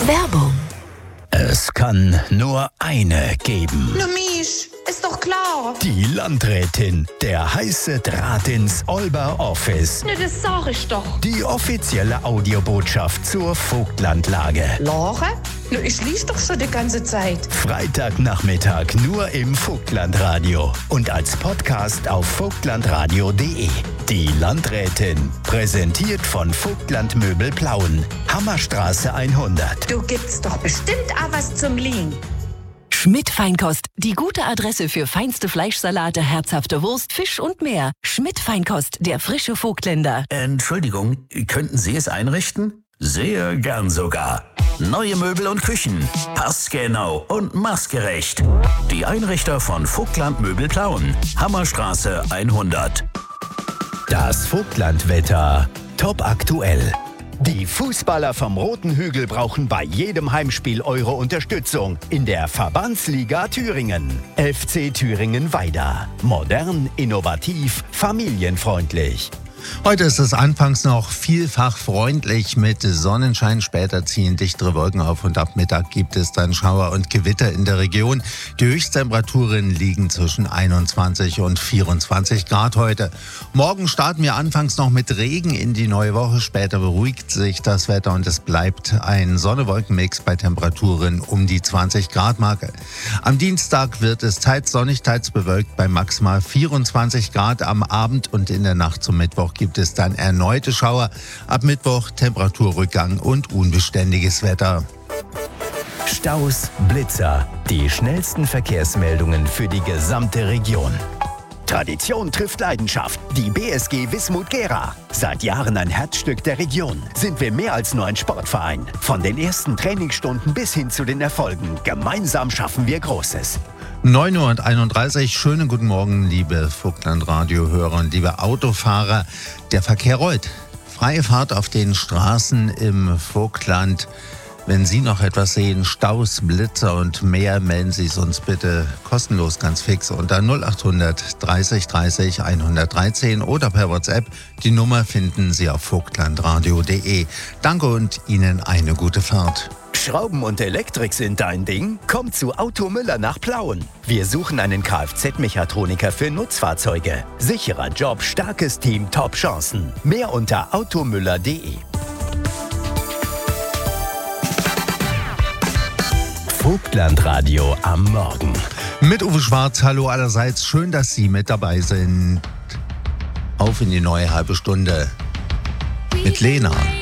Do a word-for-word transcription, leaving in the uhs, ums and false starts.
Werbung. Es kann nur eine geben. Na Misch, ist doch klar. Die Landrätin, der heiße Draht ins Olber Office. Na, das sag ich doch. Die offizielle Audiobotschaft zur Vogtlandlage. Lore? Na, ich lies doch schon die ganze Zeit. Freitagnachmittag nur im Vogtlandradio und als Podcast auf vogtlandradio punkt de. Die Landrätin, präsentiert von Vogtland Möbel Plauen, Hammerstraße hundert. Du gibt's doch bestimmt auch was zum Liegen. Schmidt Feinkost, die gute Adresse für feinste Fleischsalate, herzhafte Wurst, Fisch und mehr. Schmidt Feinkost, der frische Vogtländer. Entschuldigung, könnten Sie es einrichten? Sehr gern sogar. Neue Möbel und Küchen, passgenau und maßgerecht. Die Einrichter von Vogtland Möbel Plauen, Hammerstraße hundert. Das Vogtlandwetter top aktuell. Die Fußballer vom Roten Hügel brauchen bei jedem Heimspiel eure Unterstützung in der Verbandsliga Thüringen. F C Thüringen-Weida. Modern, innovativ, familienfreundlich. Heute ist es anfangs noch vielfach freundlich mit Sonnenschein. Später ziehen dichtere Wolken auf und ab Mittag gibt es dann Schauer und Gewitter in der Region. Die Höchsttemperaturen liegen zwischen einundzwanzig und vierundzwanzig Grad heute. Morgen starten wir anfangs noch mit Regen in die neue Woche. Später beruhigt sich das Wetter und es bleibt ein Sonne-Wolken-Mix bei Temperaturen um die zwanzig Grad Marke. Am Dienstag wird es teils sonnig, teils bewölkt bei maximal vierundzwanzig Grad. Am Abend und in der Nacht zum Mittwoch gibt es dann erneute Schauer. Ab Mittwoch Temperaturrückgang und unbeständiges Wetter. Staus, Blitzer, die schnellsten Verkehrsmeldungen für die gesamte Region. Tradition trifft Leidenschaft. Die B S G Wismut Gera. Seit Jahren ein Herzstück der Region. Sind wir mehr als nur ein Sportverein. Von den ersten Trainingsstunden bis hin zu den Erfolgen. Gemeinsam schaffen wir Großes. neun Uhr einunddreißig, schönen guten Morgen, liebe Vogtland-Radio-Hörer und liebe Autofahrer. Der Verkehr rollt. Freie Fahrt auf den Straßen im Vogtland. Wenn Sie noch etwas sehen, Staus, Blitzer und mehr, melden Sie es uns bitte kostenlos ganz fix unter null achthundert dreißig dreißig hundertdreizehn oder per WhatsApp. Die Nummer finden Sie auf vogtlandradio punkt de. Danke und Ihnen eine gute Fahrt. Schrauben und Elektrik sind dein Ding? Komm zu Auto Müller nach Plauen. Wir suchen einen Kfz-Mechatroniker für Nutzfahrzeuge. Sicherer Job, starkes Team, Top-Chancen. Mehr unter automüller punkt de. Vogtlandradio am Morgen. Mit Uwe Schwarz, hallo allerseits. Schön, dass Sie mit dabei sind. Auf in die neue halbe Stunde mit Lena.